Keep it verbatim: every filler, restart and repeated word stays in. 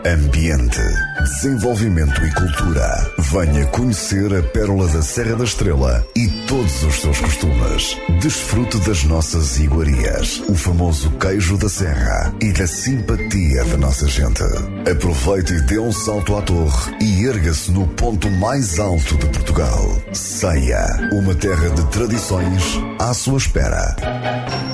Ambiente, desenvolvimento e cultura. Venha conhecer a Pérola da Serra da Estrela e todos os seus costumes. Desfrute das nossas iguarias, o famoso queijo da serra e da simpatia da nossa gente. Aproveite e dê um salto à torre e erga-se no ponto mais alto de Portugal. Ceia, uma terra de tradições à sua espera.